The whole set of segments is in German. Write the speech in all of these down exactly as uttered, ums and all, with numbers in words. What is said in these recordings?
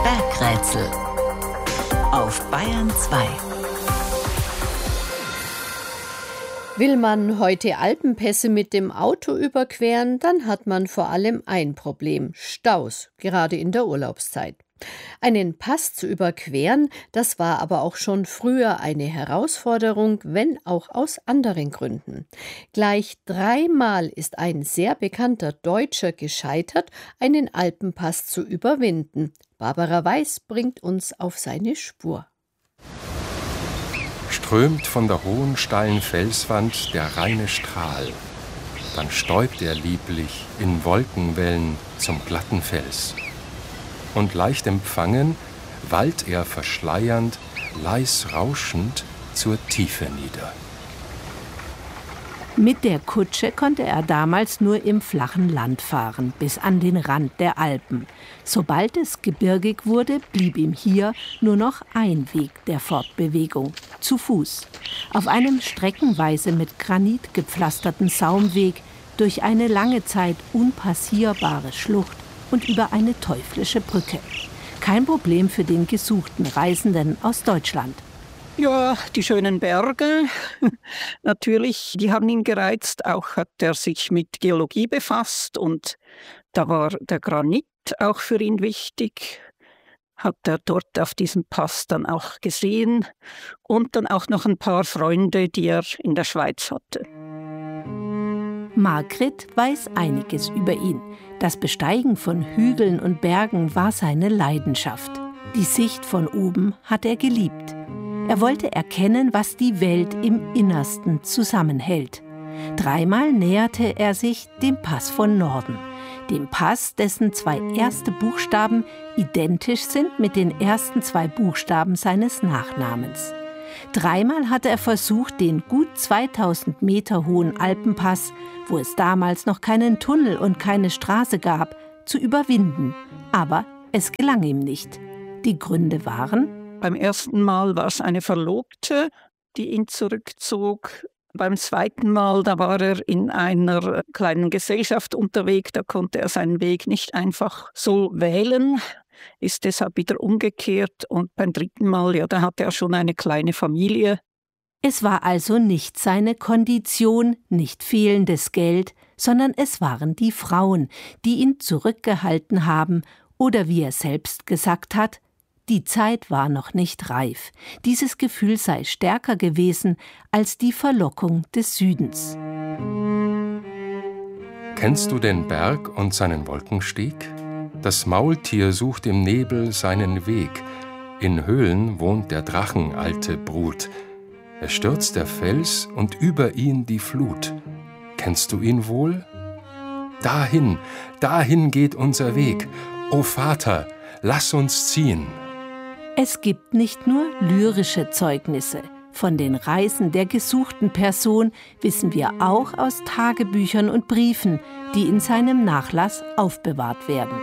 Bergrätsel auf Bayern zwei. Will man heute Alpenpässe mit dem Auto überqueren, dann hat man vor allem ein Problem: Staus, gerade in der Urlaubszeit. Einen Pass zu überqueren, das war aber auch schon früher eine Herausforderung, wenn auch aus anderen Gründen. Gleich dreimal ist ein sehr bekannter Deutscher gescheitert, einen Alpenpass zu überwinden. Barbara Weiß bringt uns auf seine Spur. Strömt von der hohen, steilen Felswand der reine Strahl. Dann stäubt er lieblich in Wolkenwellen zum glatten Fels. Und leicht empfangen wallt er verschleiernd, leis rauschend zur Tiefe nieder. Mit der Kutsche konnte er damals nur im flachen Land fahren, bis an den Rand der Alpen. Sobald es gebirgig wurde, blieb ihm hier nur noch ein Weg der Fortbewegung: zu Fuß. Auf einem streckenweise mit Granit gepflasterten Saumweg durch eine lange Zeit unpassierbare Schlucht und über eine teuflische Brücke. Kein Problem für den gesuchten Reisenden aus Deutschland. Ja, die schönen Berge, natürlich, die haben ihn gereizt. Auch hat er sich mit Geologie befasst und da war der Granit auch für ihn wichtig. Hat er dort auf diesem Pass dann auch gesehen und dann auch noch ein paar Freunde, die er in der Schweiz hatte. Margrit weiß einiges über ihn. Das Besteigen von Hügeln und Bergen war seine Leidenschaft. Die Sicht von oben hat er geliebt. Er wollte erkennen, was die Welt im Innersten zusammenhält. Dreimal näherte er sich dem Pass von Norden. Dem Pass, dessen zwei erste Buchstaben identisch sind mit den ersten zwei Buchstaben seines Nachnamens. Dreimal hatte er versucht, den gut zweitausend Meter hohen Alpenpass, wo es damals noch keinen Tunnel und keine Straße gab, zu überwinden. Aber es gelang ihm nicht. Die Gründe waren: Beim ersten Mal war es eine Verlobte, die ihn zurückzog. Beim zweiten Mal, da war er in einer kleinen Gesellschaft unterwegs, da konnte er seinen Weg nicht einfach so wählen, ist deshalb wieder umgekehrt. Und beim dritten Mal, ja, da hatte er schon eine kleine Familie. Es war also nicht seine Kondition, nicht fehlendes Geld, sondern es waren die Frauen, die ihn zurückgehalten haben, oder wie er selbst gesagt hat: Die Zeit war noch nicht reif. Dieses Gefühl sei stärker gewesen als die Verlockung des Südens. Kennst du den Berg und seinen Wolkenstieg? Das Maultier sucht im Nebel seinen Weg. In Höhlen wohnt der Drachen alte Brut. Es stürzt der Fels und über ihn die Flut. Kennst du ihn wohl? Dahin, dahin geht unser Weg. O Vater, lass uns ziehen. Es gibt nicht nur lyrische Zeugnisse. Von den Reisen der gesuchten Person wissen wir auch aus Tagebüchern und Briefen, die in seinem Nachlass aufbewahrt werden.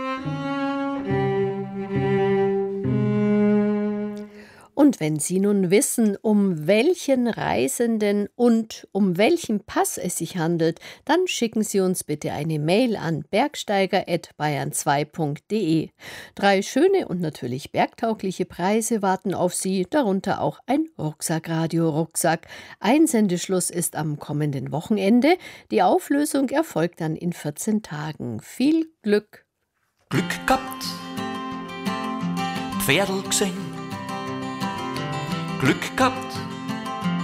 Und wenn Sie nun wissen, um welchen Reisenden und um welchen Pass es sich handelt, dann schicken Sie uns bitte eine Mail an bergsteiger at bayern zwei punkt de. Drei schöne und natürlich bergtaugliche Preise warten auf Sie, darunter auch ein Rucksackradio-Rucksack. Einsendeschluss ist am kommenden Wochenende. Die Auflösung erfolgt dann in vierzehn Tagen. Viel Glück! Glück gehabt, Pferdl gesehen, Glück gehabt,